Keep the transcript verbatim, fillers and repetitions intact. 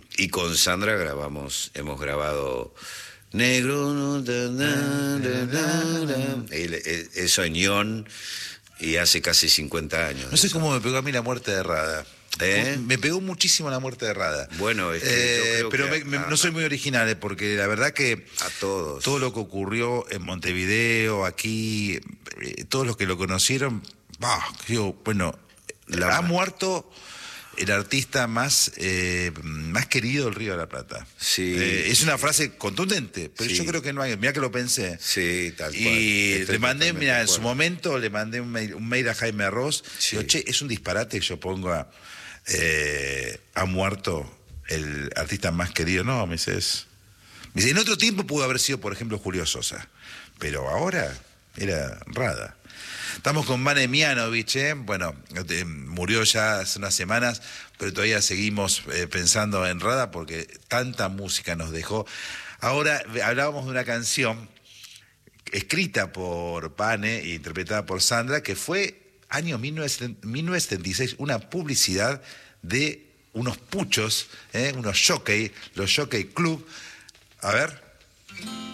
y con Sandra grabamos, hemos grabado Negro, no, da, da, da, da, da. El- el- eso en Ion, y hace casi cincuenta años. No sé eso. cómo me pegó a mí la muerte de Rada. ¿Eh? Me pegó muchísimo la muerte de Rada. Bueno, es que yo Eh, creo pero que me- me- a- no soy muy original, eh, porque la verdad que A todos. todo lo que ocurrió en Montevideo, aquí, eh, todos los que lo conocieron, bah, digo, bueno, La- ha muerto el artista más, eh, más querido del Río de la Plata. Sí, Eh, es sí. una frase contundente, pero Sí. yo creo que no hay, mira que lo pensé. Sí, tal cual. Y Estoy le mandé, totalmente mira, de en su acuerdo. momento le mandé un mail, un mail a Jaime Arroz. Sí. Digo, che, es un disparate que yo ponga, eh, ha muerto el artista más querido. No, me dice, es... me dice, en otro tiempo pudo haber sido, por ejemplo, Julio Sosa, pero ahora era Rada. Estamos con Vane Mianovich, ¿eh? Bueno, eh, murió ya hace unas semanas, pero todavía seguimos eh, pensando en Rada porque tanta música nos dejó. Ahora hablábamos de una canción escrita por Vane e interpretada por Sandra, que fue año mil novecientos setenta y seis, una publicidad de unos puchos, ¿eh? Unos jockey, los Jockey Club. A ver...